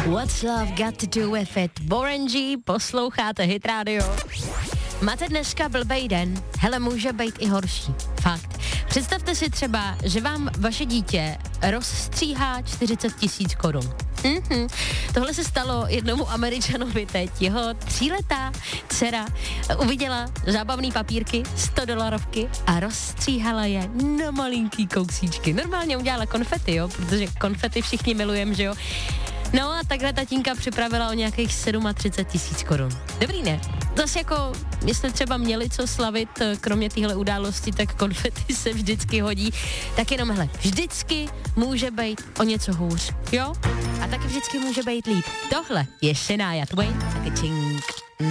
What's love got to do with it? Warren G, posloucháte Hit Radio. Máte dneska blbej den? Hele, může být i horší. Fakt. Představte si třeba, že vám vaše dítě rozstříhá 40 000 korun. Tohle se stalo jednomu Američanovi teď. Jeho 3letá dcera uviděla zábavný papírky, $100 a rozstříhala je na malinký kousíčky. Normálně udělala konfety, jo, protože konfety všichni milujeme, že jo. No a takhle tatínka připravila o nějakých 37 000 korun. Dobrý, ne? Zase jako, jestli třeba měli co slavit, kromě téhle události, tak konfety se vždycky hodí. Tak jenom hele, vždycky může být o něco hůř, jo? A taky vždycky může být líp. Tohle je Shania Twain a Ching.